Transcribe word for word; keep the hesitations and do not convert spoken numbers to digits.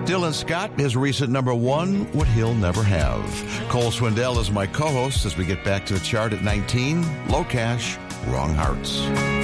Dylan Scott, his recent number one, What He'll Never Have. Cole Swindell is my co-host as we get back to the chart at nineteen, Low Cash, Wrong Hearts.